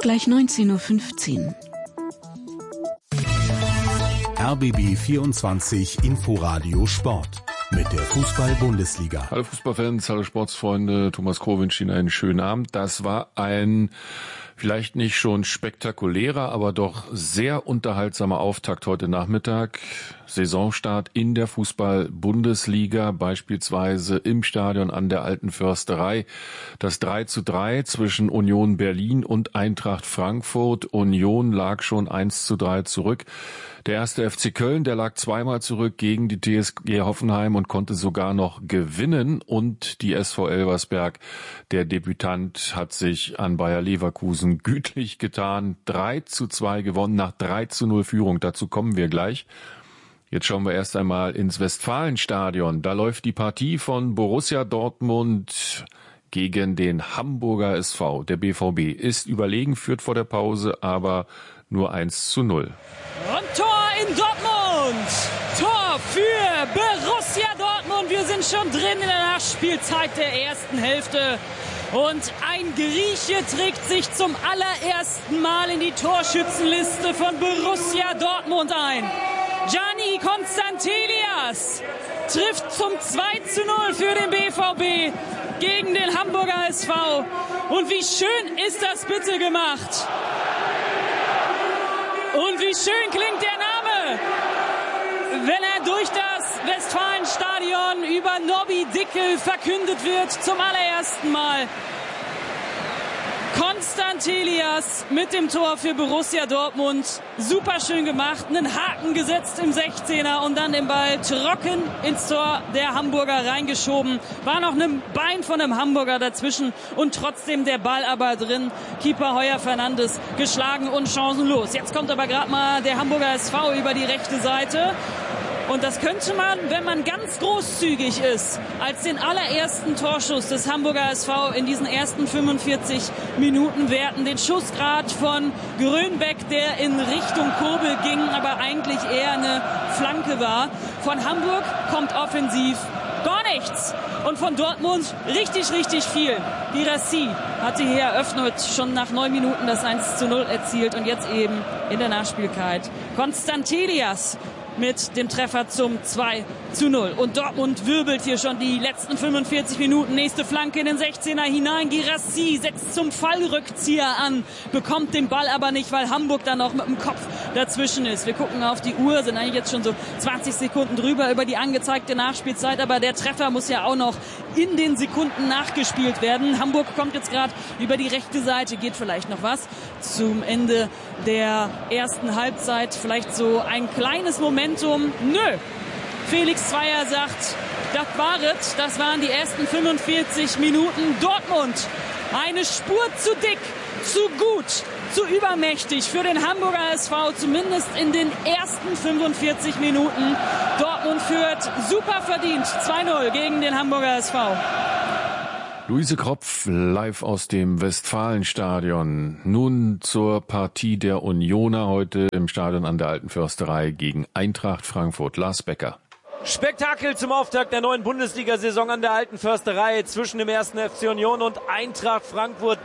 gleich 19:15 Uhr. RBB 24 Inforadio Sport mit der Fußball-Bundesliga. Hallo Fußballfans, hallo Sportsfreunde, Thomas Kroh wünscht Ihnen einen schönen Abend. Das war ein vielleicht nicht schon spektakulärer, aber doch sehr unterhaltsamer Auftakt heute Nachmittag. Saisonstart in der Fußball-Bundesliga, beispielsweise im Stadion an der Alten Försterei. Das 3:3 zwischen Union Berlin und Eintracht Frankfurt. Union lag schon 1:3 zurück. Der erste FC Köln, der lag zweimal zurück gegen die TSG Hoffenheim und konnte sogar noch gewinnen. Und die SV Elversberg, der Debütant, hat sich an Bayer Leverkusen gütlich getan. 3:2 gewonnen nach 3:0 Führung. Dazu kommen wir gleich. Jetzt schauen wir erst einmal ins Westfalenstadion. Da läuft die Partie von Borussia Dortmund gegen den Hamburger SV. Der BVB ist überlegen, führt vor der Pause, aber nur 1:0. Und Tor in Dortmund! Tor für Borussia Dortmund. Wir sind schon drin in der Nachspielzeit der ersten Hälfte. Und ein Grieche trägt sich zum allerersten Mal in die Torschützenliste von Borussia Dortmund ein. Gianni Constantelias trifft zum 2:0 für den BVB gegen den Hamburger SV. Und wie schön ist das bitte gemacht? Und wie schön klingt der Name, wenn er durch das Westfalenstadion über Nobby Dickel verkündet wird zum allerersten Mal. Constantelias mit dem Tor für Borussia Dortmund. Super schön gemacht, einen Haken gesetzt im 16er und dann den Ball trocken ins Tor der Hamburger reingeschoben. War noch ein Bein von einem Hamburger dazwischen und trotzdem der Ball aber drin. Keeper Heuer Fernandes geschlagen und chancenlos. Jetzt kommt aber gerade mal der Hamburger SV über die rechte Seite. Und das könnte man, wenn man ganz großzügig ist, als den allerersten Torschuss des Hamburger SV in diesen ersten 45 Minuten werten. Den Schussgrad von Grönbeck, der in Richtung Kobel ging, aber eigentlich eher eine Flanke war. Von Hamburg kommt offensiv gar nichts. Und von Dortmund richtig, richtig viel. Guirassy hatte hier eröffnet, schon nach 9 Minuten das 1:0 erzielt und jetzt eben in der Nachspielzeit Constantelias mit dem Treffer zum 2:0. Und Dortmund wirbelt hier schon die letzten 45 Minuten. Nächste Flanke in den 16er hinein. Guirassy setzt zum Fallrückzieher an, bekommt den Ball aber nicht, weil Hamburg dann noch mit dem Kopf dazwischen ist. Wir gucken auf die Uhr, sind eigentlich jetzt schon so 20 Sekunden drüber über die angezeigte Nachspielzeit. Aber der Treffer muss ja auch noch in den Sekunden nachgespielt werden. Hamburg kommt jetzt gerade über die rechte Seite. Geht vielleicht noch was zum Ende der ersten Halbzeit. Vielleicht so ein kleines Momentum. Nö. Felix Zweier sagt, das war es. Das waren die ersten 45 Minuten. Dortmund, eine Spur zu dick, zu gut, zu übermächtig für den Hamburger SV, zumindest in den ersten 45 Minuten. Dortmund führt super verdient 2:0 gegen den Hamburger SV. Luise Kropf live aus dem Westfalenstadion. Nun zur Partie der Unioner heute im Stadion an der Alten Försterei gegen Eintracht Frankfurt. Lars Becker. Spektakel zum Auftakt der neuen Bundesliga-Saison an der Alten Försterei zwischen dem 1. FC Union und Eintracht Frankfurt.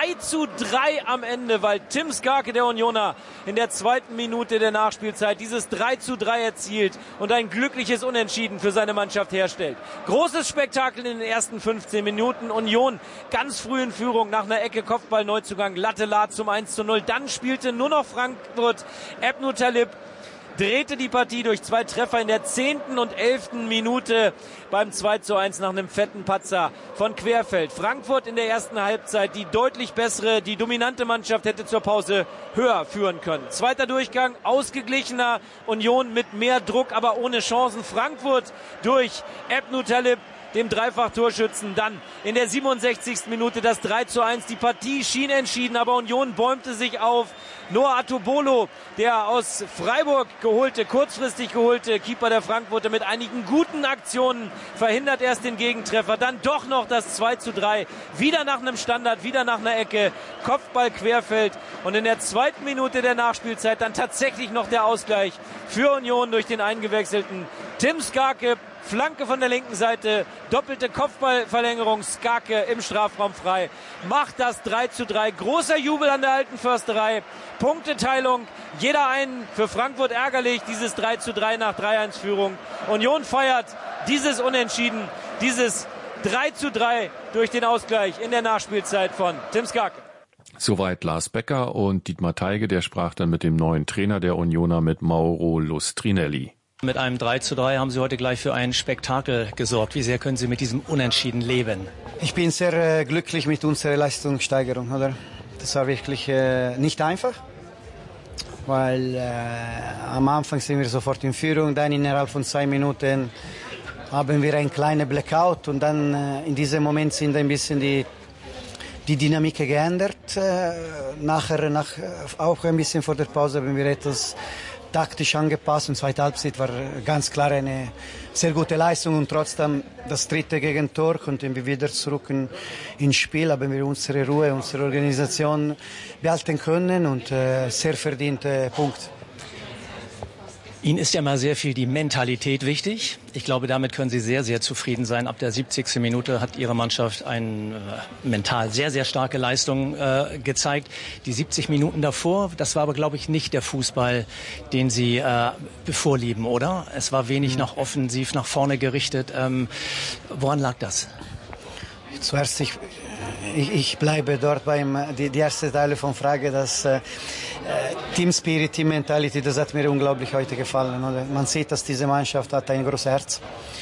3:3 am Ende, weil Tim Skarke, der Unioner, in der 2. Minute der Nachspielzeit dieses 3:3 erzielt und ein glückliches Unentschieden für seine Mannschaft herstellt. Großes Spektakel in den ersten 15 Minuten. Union ganz früh in Führung nach einer Ecke, Kopfball-Neuzugang, Lattelat zum 1:0. Dann spielte nur noch Frankfurt. Ebnu Talib drehte die Partie durch 2 Treffer in der 10. und 11. Minute beim 2:1 nach einem fetten Patzer von Querfeld. Frankfurt in der ersten Halbzeit die deutlich bessere, die dominante Mannschaft, hätte zur Pause höher führen können. Zweiter Durchgang, ausgeglichener, Union mit mehr Druck, aber ohne Chancen. Frankfurt durch Ebnu Talib, dem Dreifach-Torschützen, dann in der 67. Minute das 3:1. Die Partie schien entschieden, aber Union bäumte sich auf. Noah Atobolo, der aus Freiburg kurzfristig geholte Keeper der Frankfurter mit einigen guten Aktionen, verhindert erst den Gegentreffer, dann doch noch das 2:3, wieder nach einem Standard, wieder nach einer Ecke, Kopfball Querfeld und in der 2. Minute der Nachspielzeit dann tatsächlich noch der Ausgleich für Union durch den eingewechselten Tim Skarke. Flanke von der linken Seite, doppelte Kopfballverlängerung, Skarke im Strafraum frei, macht das 3:3. Großer Jubel an der Alten Försterei, Punkteteilung, jeder einen, für Frankfurt ärgerlich, dieses 3:3 nach 3-1-Führung. Union feiert dieses Unentschieden, dieses 3:3 durch den Ausgleich in der Nachspielzeit von Tim Skarke. Soweit Lars Becker, und Dietmar Teige, der sprach dann mit dem neuen Trainer der Unioner, mit Mauro Lustrinelli. Mit einem 3:3 haben Sie heute gleich für ein Spektakel gesorgt. Wie sehr können Sie mit diesem Unentschieden leben? Ich bin sehr glücklich mit unserer Leistungssteigerung, oder? Das war wirklich nicht einfach, weil am Anfang sind wir sofort in Führung, dann innerhalb von 2 Minuten haben wir einen kleinen Blackout und dann in diesem Moment sind ein bisschen die Dynamik geändert. Nachher, auch ein bisschen vor der Pause, haben wir etwas taktisch angepasst. Und zweite Halbzeit war ganz klar eine sehr gute Leistung und trotzdem das dritte Gegentor konnten wir wieder zurück ins Spiel, haben wir unsere Ruhe, unsere Organisation behalten können und sehr verdiente Punkt. Ihnen ist ja mal sehr viel die Mentalität wichtig. Ich glaube, damit können Sie sehr, sehr zufrieden sein. Ab der 70. Minute hat Ihre Mannschaft eine mental sehr, sehr starke Leistung gezeigt. Die 70 Minuten davor, das war aber, glaube ich, nicht der Fußball, den Sie bevorlieben, oder? Es war wenig nach offensiv, nach vorne gerichtet. Woran lag das? Zuerst, ich bleibe dort die erste Teile von Frage, dass Team Spirit, Team Mentality, das hat mir unglaublich heute gefallen. Oder? Man sieht, dass diese Mannschaft hat ein großes Herz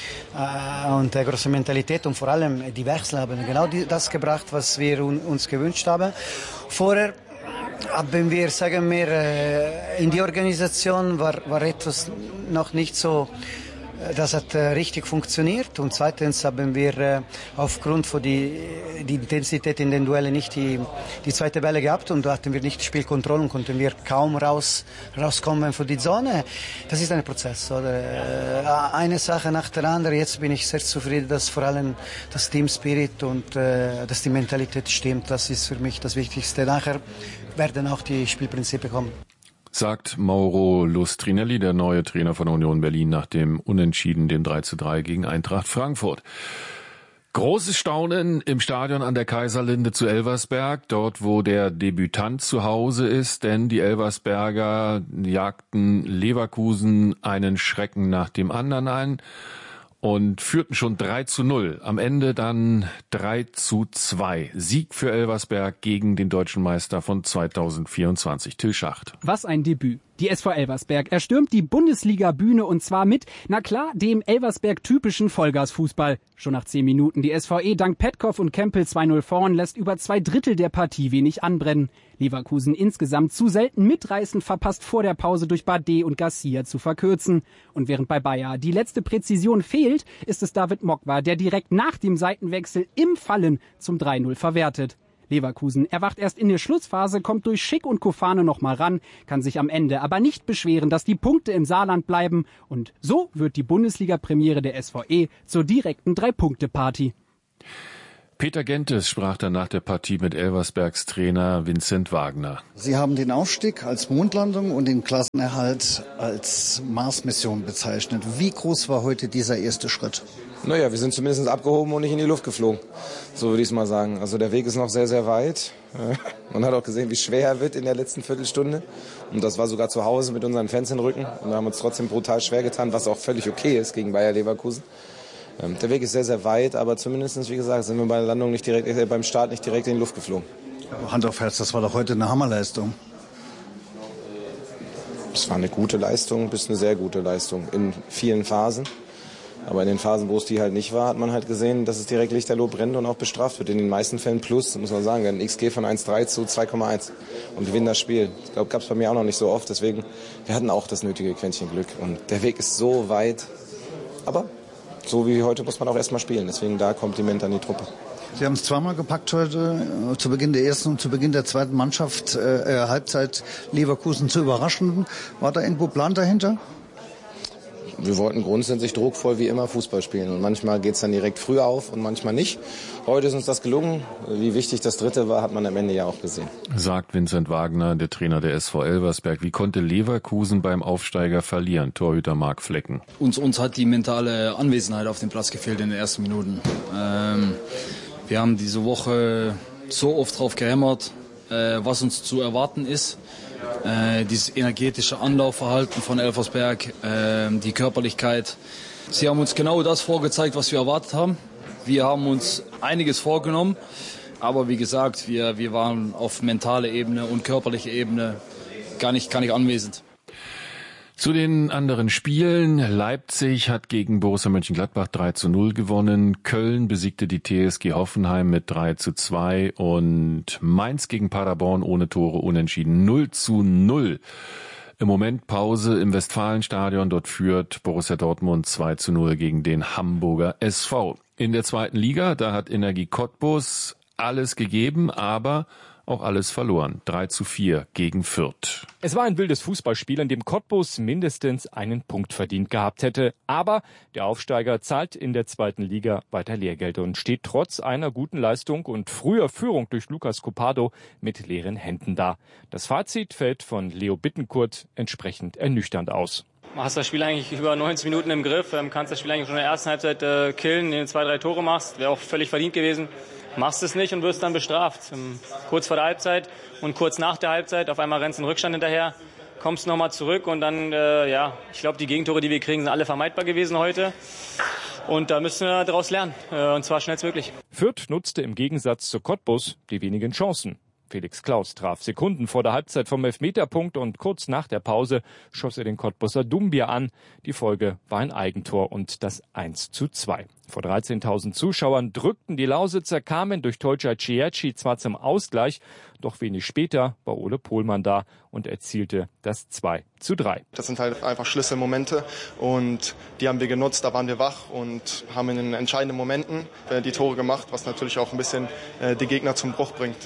und eine große Mentalität und vor allem die Wechsel haben genau das gebracht, was wir uns gewünscht haben. Vorher haben wir, sagen wir, in die Organisation war etwas noch nicht so. Das hat richtig funktioniert und zweitens haben wir aufgrund von die Intensität in den Duellen nicht die zweite Welle gehabt und da hatten wir nicht Spielkontrolle und konnten wir kaum rauskommen von die Zone. Das ist ein Prozess, oder? Eine Sache nach der anderen. Jetzt bin ich sehr zufrieden, dass vor allem das Team Spirit und dass die Mentalität stimmt. Das ist für mich das Wichtigste. Nachher werden auch die Spielprinzipien kommen. Sagt Mauro Lustrinelli, der neue Trainer von Union Berlin, nach dem Unentschieden, dem 3:3 gegen Eintracht Frankfurt. Großes Staunen im Stadion an der Kaiserlinde zu Elversberg, dort wo der Debütant zu Hause ist, denn die Elversberger jagten Leverkusen einen Schrecken nach dem anderen ein und führten schon 3:0. Am Ende dann 3:2. Sieg für Elversberg gegen den deutschen Meister von 2024. Till Schacht. Was ein Debüt. Die SV Elversberg erstürmt die Bundesliga-Bühne und zwar mit, na klar, dem Elversberg-typischen Vollgasfußball. Schon nach 10 Minuten die SVE dank Petkov und Kempel 2:0 vorn, lässt über 2/3 der Partie wenig anbrennen. Leverkusen insgesamt zu selten mitreißend verpasst vor der Pause durch Bardet und Garcia zu verkürzen. Und während bei Bayer die letzte Präzision fehlt, ist es David Mokwa, der direkt nach dem Seitenwechsel im Fallen zum 3:0 verwertet. Leverkusen erwacht erst in der Schlussphase, kommt durch Schick und Kofane noch mal ran, kann sich am Ende aber nicht beschweren, dass die Punkte im Saarland bleiben. Und so wird die Bundesliga-Premiere der SVE zur direkten 3-Punkte-Party. Peter Gentes sprach dann nach der Partie mit Elversbergs Trainer Vincent Wagner. Sie haben den Aufstieg als Mondlandung und den Klassenerhalt als Mars-Mission bezeichnet. Wie groß war heute dieser erste Schritt? Naja, wir sind zumindest abgehoben und nicht in die Luft geflogen. So würde ich es mal sagen. Also der Weg ist noch sehr, sehr weit. Man hat auch gesehen, wie schwer er wird in der letzten Viertelstunde. Und das war sogar zu Hause mit unseren Fans im Rücken. Und wir haben uns trotzdem brutal schwer getan, was auch völlig okay ist gegen Bayer Leverkusen. Der Weg ist sehr, sehr weit, aber zumindest, wie gesagt, sind wir bei der Landung nicht direkt, beim Start nicht direkt in die Luft geflogen. Hand auf Herz, das war doch heute eine Hammerleistung. Es war eine gute Leistung, bis eine sehr gute Leistung in vielen Phasen. Aber in den Phasen, wo es die halt nicht war, hat man halt gesehen, dass es direkt lichterloh brennt und auch bestraft wird. In den meisten Fällen plus, muss man sagen, ein XG von 1,3 zu 2,1 und gewinnen das Spiel. Ich glaube, gab es bei mir auch noch nicht so oft. Deswegen, wir hatten auch das nötige Quäntchen Glück. Und der Weg ist so weit. Aber so wie heute muss man auch erstmal spielen. Deswegen da Kompliment an die Truppe. Sie haben es zweimal gepackt heute, zu Beginn der ersten und zu Beginn der zweiten Mannschaft, Halbzeit Leverkusen zu überraschen. War da irgendwo Plan dahinter? wir wollten grundsätzlich druckvoll wie immer Fußball spielen. Und manchmal geht es dann direkt früh auf und manchmal nicht. Heute ist uns das gelungen. Wie wichtig das Dritte war, hat man am Ende ja auch gesehen. Sagt Vincent Wagner, der Trainer der SV Elversberg. Wie konnte Leverkusen beim Aufsteiger verlieren? Torhüter Marc Flecken. Uns hat die mentale Anwesenheit auf dem Platz gefehlt in den ersten Minuten. Wir haben diese Woche so oft drauf gehämmert, was uns zu erwarten ist. Dieses energetische Anlaufverhalten von Elversberg, die Körperlichkeit. Sie haben uns genau das vorgezeigt, was wir erwartet haben. Wir haben uns einiges vorgenommen, aber wie gesagt, wir waren auf mentaler Ebene und körperlicher Ebene gar nicht anwesend. Zu den anderen Spielen. Leipzig hat gegen Borussia Mönchengladbach 3:0 gewonnen. Köln besiegte die TSG Hoffenheim mit 3:2 und Mainz gegen Paderborn ohne Tore unentschieden 0:0. Im Moment Pause im Westfalenstadion. Dort führt Borussia Dortmund 2:0 gegen den Hamburger SV. In der zweiten Liga, da hat Energie Cottbus alles gegeben, aber auch alles verloren. 3:4 gegen Fürth. Es war ein wildes Fußballspiel, in dem Cottbus mindestens einen Punkt verdient gehabt hätte. Aber der Aufsteiger zahlt in der zweiten Liga weiter Lehrgeld und steht trotz einer guten Leistung und früher Führung durch Lucas Copado mit leeren Händen da. Das Fazit fällt von Leo Bittencourt entsprechend ernüchternd aus. Du hast das Spiel eigentlich über 90 Minuten im Griff, kannst das Spiel eigentlich schon in der ersten Halbzeit killen, indem du 2-3 Tore machst. Wäre auch völlig verdient gewesen. Machst es nicht und wirst dann bestraft. Kurz vor der Halbzeit und kurz nach der Halbzeit, auf einmal rennst du in den Rückstand hinterher, kommst nochmal zurück und dann, ich glaube, die Gegentore, die wir kriegen, sind alle vermeidbar gewesen heute. Und da müssen wir daraus lernen, und zwar schnellstmöglich. Fürth nutzte im Gegensatz zu Cottbus die wenigen Chancen. Felix Klaus traf Sekunden vor der Halbzeit vom Elfmeterpunkt und kurz nach der Pause schoss er den Cottbuser Doumbia an. Die Folge war ein Eigentor und das 1:2. Vor 13.000 Zuschauern drückten die Lausitzer, kamen durch Tolga Cieci zwar zum Ausgleich, doch wenig später war Ole Pohlmann da und erzielte das 2:3. Das sind halt einfach Schlüsselmomente und die haben wir genutzt, da waren wir wach und haben in den entscheidenden Momenten die Tore gemacht, was natürlich auch ein bisschen die Gegner zum Bruch bringt.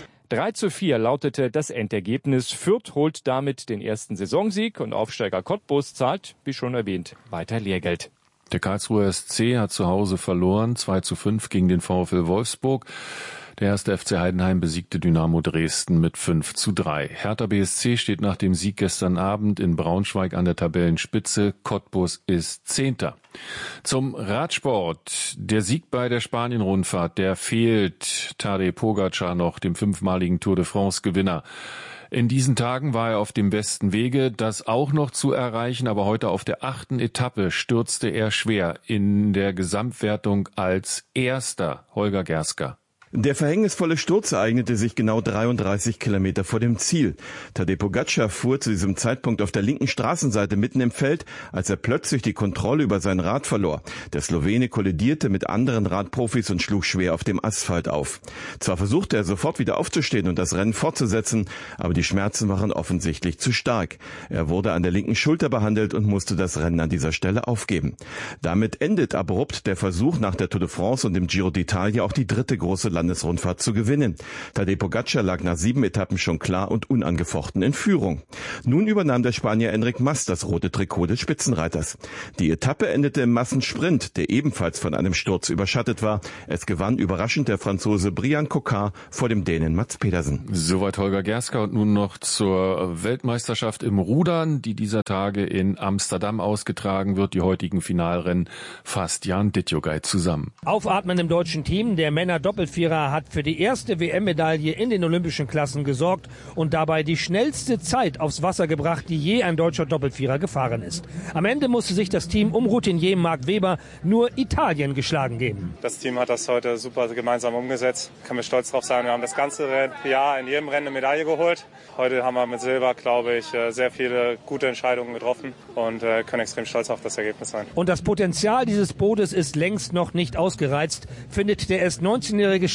3:4 lautete das Endergebnis. Fürth holt damit den ersten Saisonsieg und Aufsteiger Cottbus zahlt, wie schon erwähnt, weiter Lehrgeld. Der Karlsruher SC hat zu Hause verloren, 2:5 gegen den VfL Wolfsburg. Der erste FC Heidenheim besiegte Dynamo Dresden mit 5:3. Hertha BSC steht nach dem Sieg gestern Abend in Braunschweig an der Tabellenspitze. Cottbus ist 10. Zum Radsport. Der Sieg bei der Spanien-Rundfahrt, der fehlt Tadej Pogačar noch, dem 5-maligen Tour de France-Gewinner. In diesen Tagen war er auf dem besten Wege, das auch noch zu erreichen, aber heute auf der 8. Etappe stürzte er schwer in der Gesamtwertung als Erster. Holger Gersker. Der verhängnisvolle Sturz ereignete sich genau 33 Kilometer vor dem Ziel. Tadej Pogačar fuhr zu diesem Zeitpunkt auf der linken Straßenseite mitten im Feld, als er plötzlich die Kontrolle über sein Rad verlor. Der Slowene kollidierte mit anderen Radprofis und schlug schwer auf dem Asphalt auf. Zwar versuchte er sofort wieder aufzustehen und das Rennen fortzusetzen, aber die Schmerzen waren offensichtlich zu stark. Er wurde an der linken Schulter behandelt und musste das Rennen an dieser Stelle aufgeben. Damit endet abrupt der Versuch, nach der Tour de France und dem Giro d'Italia auch die dritte große Landesrundfahrt zu gewinnen. Tadej Pogačar lag nach 7 Etappen schon klar und unangefochten in Führung. Nun übernahm der Spanier Enric Mas das rote Trikot des Spitzenreiters. Die Etappe endete im Massensprint, der ebenfalls von einem Sturz überschattet war. Es gewann überraschend der Franzose Brian Cocard vor dem Dänen Mats Pedersen. Soweit Holger Gersker und nun noch zur Weltmeisterschaft im Rudern, die dieser Tage in Amsterdam ausgetragen wird. Die heutigen Finalrennen fasst Jan Dittjogaj zusammen. Aufatmen im deutschen Team. Der Männer-Doppelvierer hat für die erste WM-Medaille in den olympischen Klassen gesorgt und dabei die schnellste Zeit aufs Wasser gebracht, die je ein deutscher Doppelvierer gefahren ist. Am Ende musste sich das Team um Routinier Marc Weber nur Italien geschlagen geben. Das Team hat das heute super gemeinsam umgesetzt. Ich kann mir stolz drauf sagen, wir haben das ganze Jahr in jedem Rennen eine Medaille geholt. Heute haben wir mit Silber, glaube ich, sehr viele gute Entscheidungen getroffen und können extrem stolz auf das Ergebnis sein. Und das Potenzial dieses Bootes ist längst noch nicht ausgereizt, findet der erst 19-jährige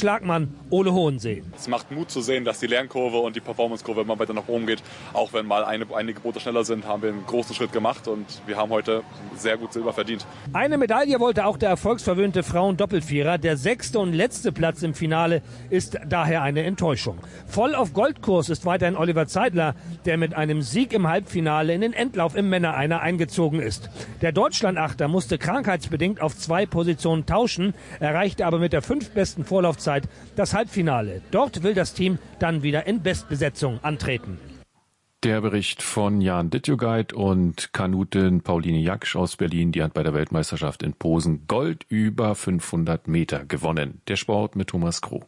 Schlagmann Ole Hohensee. Es macht Mut zu sehen, dass die Lernkurve und die Performancekurve immer weiter nach oben geht. Auch wenn mal einige Boote schneller sind, haben wir einen großen Schritt gemacht und wir haben heute sehr gut Silber verdient. Eine Medaille wollte auch der erfolgsverwöhnte Frauen-Doppelvierer. Der 6. und letzte Platz im Finale ist daher eine Enttäuschung. Voll auf Goldkurs ist weiterhin Oliver Zeidler, der mit einem Sieg im Halbfinale in den Endlauf im Männer-Einer eingezogen ist. Der Deutschland-Achter musste krankheitsbedingt auf 2 Positionen tauschen, erreichte aber mit der 5. besten Vorlaufzeit das Halbfinale. Dort will das Team dann wieder in Bestbesetzung antreten. Der Bericht von Jan Dittjugait und Kanutin Pauline Jaksch aus Berlin, die hat bei der Weltmeisterschaft in Posen Gold über 500 Meter gewonnen. Der Sport mit Thomas Kroh.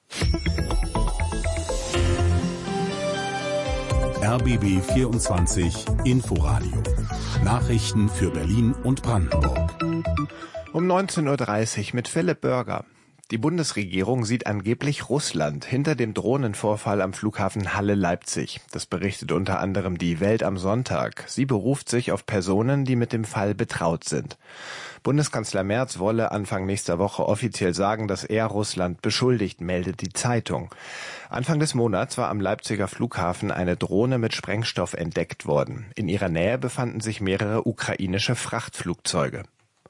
RBB 24 Inforadio. Nachrichten für Berlin und Brandenburg. Um 19.30 Uhr mit Philipp Börger. Die Bundesregierung sieht angeblich Russland hinter dem Drohnenvorfall am Flughafen Halle-Leipzig. Das berichtet unter anderem die Welt am Sonntag. Sie beruft sich auf Personen, die mit dem Fall betraut sind. Bundeskanzler Merz wolle Anfang nächster Woche offiziell sagen, dass er Russland beschuldigt, meldet die Zeitung. Anfang des Monats war am Leipziger Flughafen eine Drohne mit Sprengstoff entdeckt worden. In ihrer Nähe befanden sich mehrere ukrainische Frachtflugzeuge.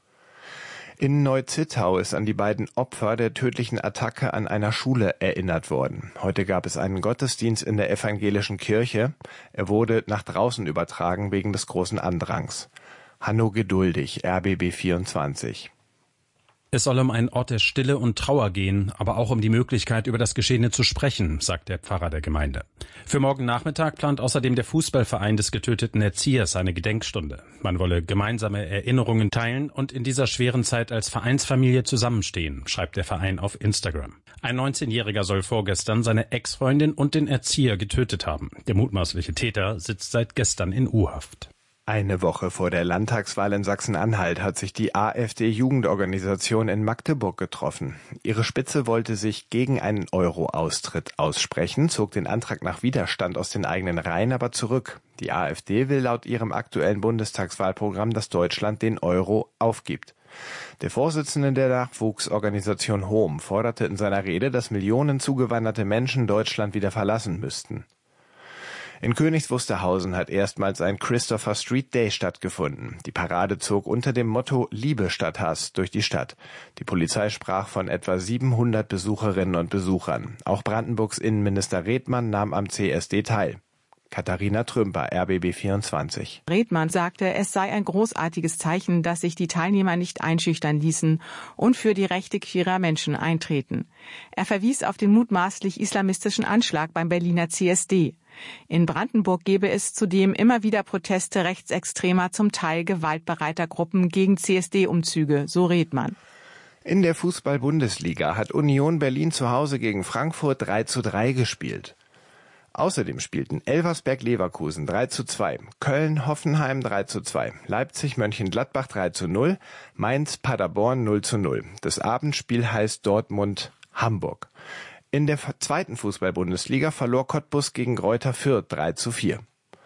In Neu-Zittau ist an die beiden Opfer der tödlichen Attacke an einer Schule erinnert worden. Heute gab es einen Gottesdienst in der evangelischen Kirche. Er wurde nach draußen übertragen wegen des großen Andrangs. Hanno Geduldig, RBB 24. Es soll um einen Ort der Stille und Trauer gehen, aber auch um die Möglichkeit, über das Geschehene zu sprechen, sagt der Pfarrer der Gemeinde. Für morgen Nachmittag plant außerdem der Fußballverein des getöteten Erziehers eine Gedenkstunde. Man wolle gemeinsame Erinnerungen teilen und in dieser schweren Zeit als Vereinsfamilie zusammenstehen, schreibt der Verein auf Instagram. Ein 19-Jähriger soll vorgestern seine Ex-Freundin und den Erzieher getötet haben. Der mutmaßliche Täter sitzt seit gestern in U-Haft. Eine Woche vor der Landtagswahl in Sachsen-Anhalt hat sich die AfD-Jugendorganisation in Magdeburg getroffen. Ihre Spitze wollte sich gegen einen Euro-Austritt aussprechen, zog den Antrag nach Widerstand aus den eigenen Reihen aber zurück. Die AfD will laut ihrem aktuellen Bundestagswahlprogramm, dass Deutschland den Euro aufgibt. Der Vorsitzende der Nachwuchsorganisation HOM forderte in seiner Rede, dass Millionen zugewanderte Menschen Deutschland wieder verlassen müssten. In Königs Wusterhausen hat erstmals ein Christopher Street Day stattgefunden. Die Parade zog unter dem Motto Liebe statt Hass durch die Stadt. Die Polizei sprach von etwa 700 Besucherinnen und Besuchern. Auch Brandenburgs Innenminister Redmann nahm am CSD teil. Katharina Trümper, RBB 24. Redmann sagte, es sei ein großartiges Zeichen, dass sich die Teilnehmer nicht einschüchtern ließen und für die Rechte queerer Menschen eintreten. Er verwies auf den mutmaßlich islamistischen Anschlag beim Berliner CSD. In Brandenburg gebe es zudem immer wieder Proteste rechtsextremer, zum Teil gewaltbereiter Gruppen gegen CSD-Umzüge, so Redmann. In der Fußball-Bundesliga hat Union Berlin zu Hause gegen Frankfurt 3:3 gespielt. Außerdem spielten Elversberg-Leverkusen 3:2, Köln-Hoffenheim 3:2, Leipzig-Mönchengladbach 3:0, Mainz-Paderborn 0:0. Das Abendspiel heißt Dortmund-Hamburg. In der zweiten Fußball-Bundesliga verlor Cottbus gegen Greuther Fürth 3:4.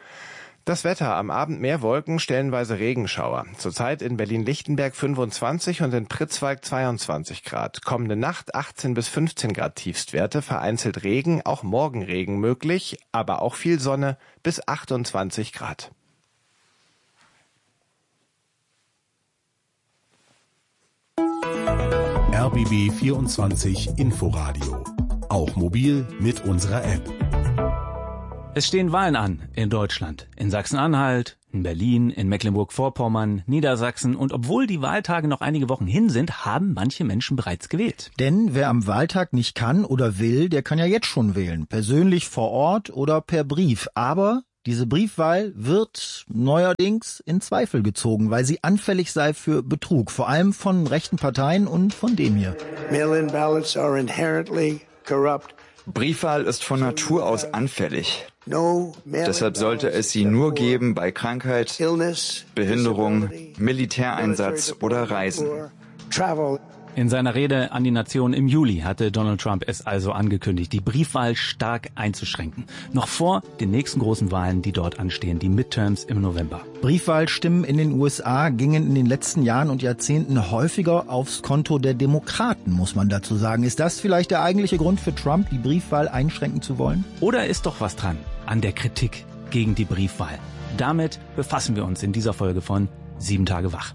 Das Wetter: am Abend mehr Wolken, stellenweise Regenschauer. Zurzeit in Berlin-Lichtenberg 25 und in Pritzwalk 22 Grad. Kommende Nacht 18 bis 15 Grad Tiefstwerte, vereinzelt Regen, auch morgen Regen möglich, aber auch viel Sonne bis 28 Grad. RBB 24 Inforadio. Auch mobil mit unserer App. Es stehen Wahlen an in Deutschland, in Sachsen-Anhalt, in Berlin, in Mecklenburg-Vorpommern, Niedersachsen. Und obwohl die Wahltage noch einige Wochen hin sind, haben manche Menschen bereits gewählt. Denn wer am Wahltag nicht kann oder will, der kann ja jetzt schon wählen. Persönlich vor Ort oder per Brief. Aber diese Briefwahl wird neuerdings in Zweifel gezogen, weil sie anfällig sei für Betrug. Vor allem von rechten Parteien und von dem hier. Mail-in ballots are inherently corrupt. Briefwahl ist von Natur aus anfällig. Deshalb sollte es sie nur geben bei Krankheit, Behinderung, Militäreinsatz oder Reisen. In seiner Rede an die Nation im Juli hatte Donald Trump es also angekündigt, die Briefwahl stark einzuschränken. Noch vor den nächsten großen Wahlen, die dort anstehen, die Midterms im November. Briefwahlstimmen in den USA gingen in den letzten Jahren und Jahrzehnten häufiger aufs Konto der Demokraten, muss man dazu sagen. Ist das vielleicht der eigentliche Grund für Trump, die Briefwahl einschränken zu wollen? Oder ist doch was dran an der Kritik gegen die Briefwahl? Damit befassen wir uns in dieser Folge von 7 Tage wach.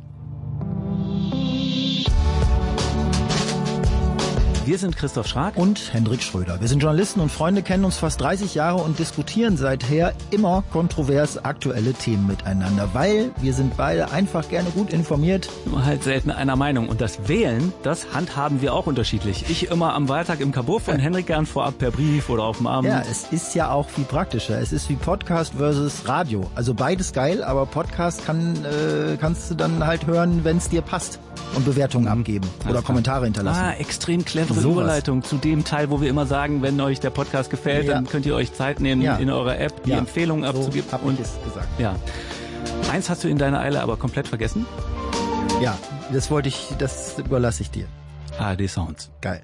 Wir sind Christoph Schrag und Hendrik Schröder. Wir sind Journalisten und Freunde, kennen uns fast 30 Jahre und diskutieren seither immer kontrovers aktuelle Themen miteinander, weil wir sind beide einfach gerne gut informiert. Nur halt selten einer Meinung. Und das Wählen, das handhaben wir auch unterschiedlich. Ich immer am Wahltag im Kabuff und Hendrik gern vorab per Brief oder auf dem Abend. Ja, es ist ja auch viel praktischer. Es ist wie Podcast versus Radio. Also beides geil, aber Podcast kannst du dann halt hören, wenn es dir passt. Und Bewertungen abgeben oder Kommentare hinterlassen. Extrem clevere Überleitung zu dem Teil, wo wir immer sagen, wenn euch der Podcast gefällt, dann könnt ihr euch Zeit nehmen, in eurer App die Empfehlungen abzugeben. So hab ich es gesagt. Ja. Eins hast du in deiner Eile aber komplett vergessen. Ja, das überlasse ich dir. ARD Sounds. Geil.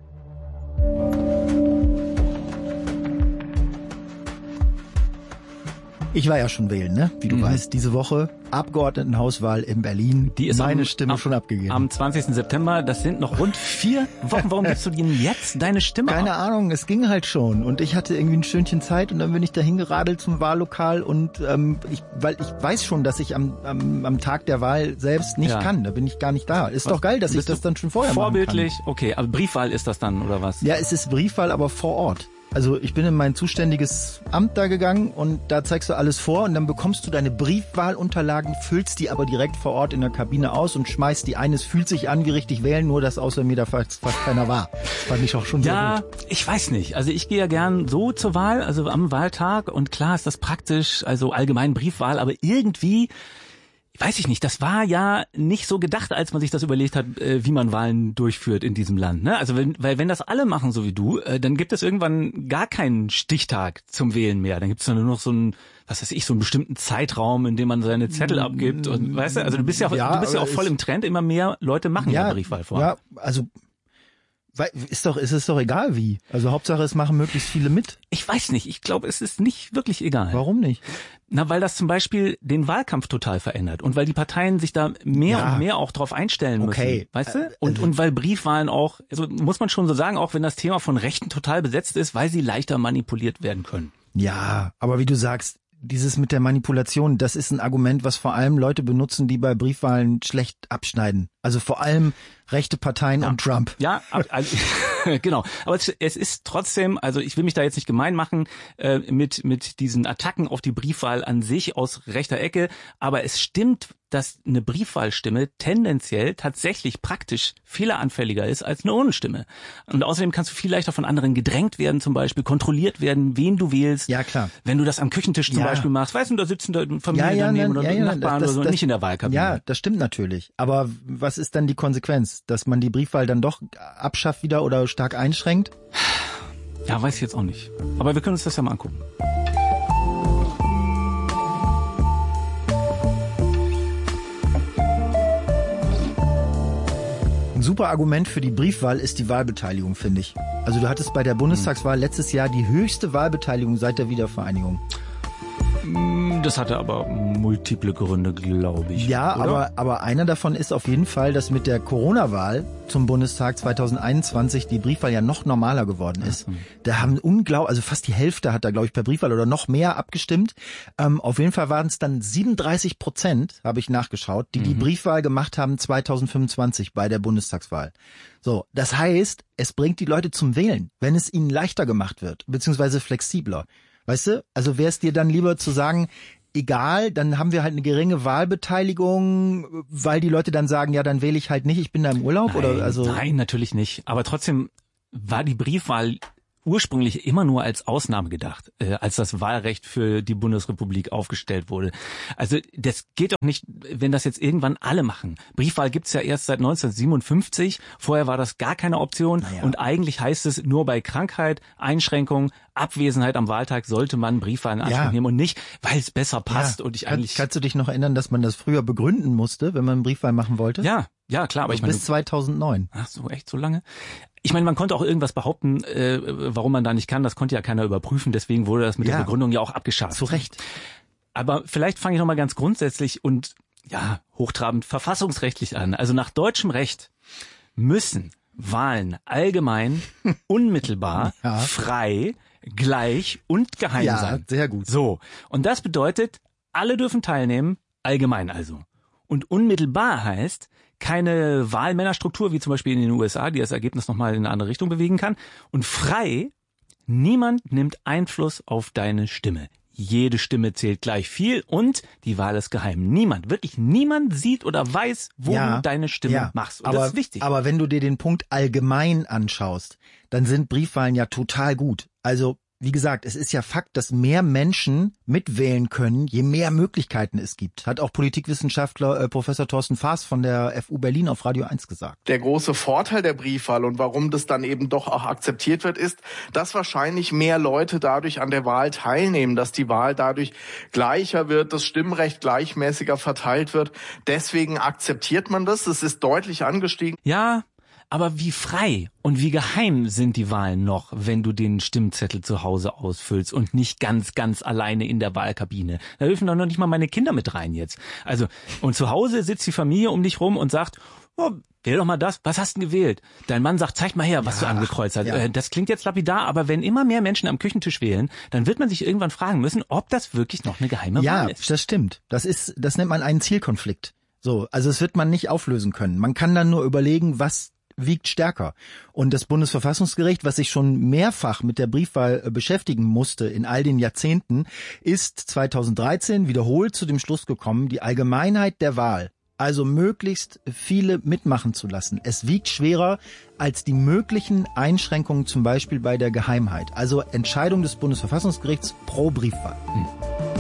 Ich war ja schon wählen, ne? Wie du weißt, diese Woche Abgeordnetenhauswahl in Berlin. Die ist meine Stimme schon abgegeben. Am 20. September, das sind noch rund 4 Wochen. Warum gibst du denn jetzt deine Stimme Keine Ahnung, es ging halt schon. Und ich hatte irgendwie ein Stündchen Zeit und dann bin ich dahin geradelt zum Wahllokal und weil ich weiß schon, dass ich am Tag der Wahl selbst nicht kann. Da bin ich gar nicht da. Ist doch geil, dass ich das dann schon vorher machen kann. Vorbildlich, okay. Aber Briefwahl ist das dann, oder was? Ja, es ist Briefwahl, aber vor Ort. Also ich bin in mein zuständiges Amt da gegangen und da zeigst du alles vor und dann bekommst du deine Briefwahlunterlagen, füllst die aber direkt vor Ort in der Kabine aus und schmeißt die ein. Es fühlt sich an wie richtig wählen, nur dass außer mir da fast keiner war. Das fand ich auch schon sehr gut. Ja, ich weiß nicht. Also ich gehe ja gern so zur Wahl, also am Wahltag und klar ist das praktisch, also allgemein Briefwahl, aber irgendwie... Weiß ich nicht, das war ja nicht so gedacht, als man sich das überlegt hat, wie man Wahlen durchführt in diesem Land. Ne? Also wenn das alle machen, so wie du, dann gibt es irgendwann gar keinen Stichtag zum Wählen mehr. Dann gibt es dann nur noch so einen, so einen bestimmten Zeitraum, in dem man seine Zettel abgibt. Und weißt du, also du bist ja auch voll im Trend, immer mehr Leute machen ja Briefwahl vor. Ja, also ist es doch egal wie. Also Hauptsache es machen möglichst viele mit. Ich weiß nicht, ich glaube, es ist nicht wirklich egal. Warum nicht? Na, weil das zum Beispiel den Wahlkampf total verändert und weil die Parteien sich da mehr und mehr auch drauf einstellen müssen, weißt du? Und weil Briefwahlen auch, also muss man schon so sagen, auch wenn das Thema von Rechten total besetzt ist, weil sie leichter manipuliert werden können. Ja, aber wie du sagst, dieses mit der Manipulation, das ist ein Argument, was vor allem Leute benutzen, die bei Briefwahlen schlecht abschneiden. Also vor allem rechte Parteien und Trump. Ja, also, genau. Aber es ist trotzdem, also ich will mich da jetzt nicht gemein machen mit diesen Attacken auf die Briefwahl an sich aus rechter Ecke, aber es stimmt, dass eine Briefwahlstimme tendenziell tatsächlich praktisch fehleranfälliger ist als eine Ohne-Stimme. Und außerdem kannst du viel leichter von anderen gedrängt werden, zum Beispiel kontrolliert werden, wen du wählst. Ja, klar. Wenn du das am Küchentisch zum Beispiel machst, weißt du, da sitzen da Familie daneben oder Nachbarn oder so, nicht in der Wahlkabine. Ja, das stimmt natürlich. Aber was ist dann die Konsequenz? Dass man die Briefwahl dann doch abschafft wieder oder stark einschränkt? Ja, weiß ich jetzt auch nicht. Aber wir können uns das ja mal angucken. Ein super Argument für die Briefwahl ist die Wahlbeteiligung, finde ich. Also du hattest bei der Bundestagswahl letztes Jahr die höchste Wahlbeteiligung seit der Wiedervereinigung. Das hatte aber multiple Gründe, glaube ich. Ja, aber einer davon ist auf jeden Fall, dass mit der Corona-Wahl zum Bundestag 2021 die Briefwahl ja noch normaler geworden ist. Da haben also fast die Hälfte hat da, glaube ich, per Briefwahl oder noch mehr abgestimmt. Auf jeden Fall waren es dann 37%, habe ich nachgeschaut, die Briefwahl gemacht haben 2025 bei der Bundestagswahl. So, das heißt, es bringt die Leute zum Wählen, wenn es ihnen leichter gemacht wird, beziehungsweise flexibler. Weißt du, also wäre es dir dann lieber zu sagen, egal, dann haben wir halt eine geringe Wahlbeteiligung, weil die Leute dann sagen, ja, dann wähle ich halt nicht, ich bin da im Urlaub? Nein, natürlich nicht. Aber trotzdem war die Briefwahl ursprünglich immer nur als Ausnahme gedacht, als das Wahlrecht für die Bundesrepublik aufgestellt wurde. Also das geht doch nicht, wenn das jetzt irgendwann alle machen. Briefwahl gibt's ja erst seit 1957, vorher war das gar keine Option und eigentlich heißt es, nur bei Krankheit, Einschränkung, Abwesenheit am Wahltag sollte man Briefwahl in Anspruch nehmen und nicht, weil es besser passt und ich eigentlich... Kannst du dich noch erinnern, dass man das früher begründen musste, wenn man Briefwahl machen wollte? Ja, Ja, klar, aber ich meine... Bis 2009. Ach so, echt so lange? Ich meine, man konnte auch irgendwas behaupten, warum man da nicht kann. Das konnte ja keiner überprüfen. Deswegen wurde das mit der Begründung ja auch abgeschafft. Zu Recht. Aber vielleicht fange ich nochmal ganz grundsätzlich und hochtrabend verfassungsrechtlich an. Also nach deutschem Recht müssen Wahlen allgemein, unmittelbar, frei, gleich und geheim sein. Ja, sehr gut. So. Und das bedeutet, alle dürfen teilnehmen, allgemein also. Und unmittelbar heißt, keine Wahlmännerstruktur, wie zum Beispiel in den USA, die das Ergebnis nochmal in eine andere Richtung bewegen kann. Und frei, niemand nimmt Einfluss auf deine Stimme. Jede Stimme zählt gleich viel und die Wahl ist geheim. Wirklich niemand sieht oder weiß, wo du deine Stimme machst. Und das ist wichtig. Aber wenn du dir den Punkt allgemein anschaust, dann sind Briefwahlen ja total gut. Also, wie gesagt, es ist ja Fakt, dass mehr Menschen mitwählen können, je mehr Möglichkeiten es gibt. Hat auch Politikwissenschaftler Professor Thorsten Faas von der FU Berlin auf Radio 1 gesagt. Der große Vorteil der Briefwahl und warum das dann eben doch auch akzeptiert wird, ist, dass wahrscheinlich mehr Leute dadurch an der Wahl teilnehmen, dass die Wahl dadurch gleicher wird, das Stimmrecht gleichmäßiger verteilt wird. Deswegen akzeptiert man das. Es ist deutlich angestiegen. Ja, aber wie frei und wie geheim sind die Wahlen noch, wenn du den Stimmzettel zu Hause ausfüllst und nicht ganz, ganz alleine in der Wahlkabine? Da dürfen doch noch nicht mal meine Kinder mit rein jetzt. Also, und zu Hause sitzt die Familie um dich rum und sagt, wähl doch mal das, was hast du denn gewählt? Dein Mann sagt, zeig mal her, was du angekreuzt hast. Ja. Das klingt jetzt lapidar, aber wenn immer mehr Menschen am Küchentisch wählen, dann wird man sich irgendwann fragen müssen, ob das wirklich noch eine geheime Wahl ist. Ja, das stimmt. Das nennt man einen Zielkonflikt. So, also das wird man nicht auflösen können. Man kann dann nur überlegen, was wiegt stärker. Und das Bundesverfassungsgericht, was sich schon mehrfach mit der Briefwahl beschäftigen musste in all den Jahrzehnten, ist 2013 wiederholt zu dem Schluss gekommen, die Allgemeinheit der Wahl, also möglichst viele mitmachen zu lassen, es wiegt schwerer als die möglichen Einschränkungen zum Beispiel bei der Geheimheit. Also Entscheidung des Bundesverfassungsgerichts pro Briefwahl.